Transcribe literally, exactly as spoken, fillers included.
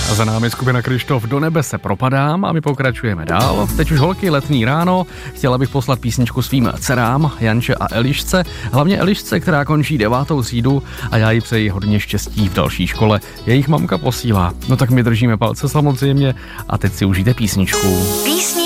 A za námi skupina Kryštof Do nebe se propadám a my pokračujeme dál. Teď už holky, letní ráno. Chtěla bych poslat písničku svým dcerám, Janče a Elišce. Hlavně Elišce, která končí devátou třídu a já jí přeji hodně štěstí v další škole. Jejich mamka posílá. No tak my držíme palce samozřejmě a teď si užijte písničku. Písni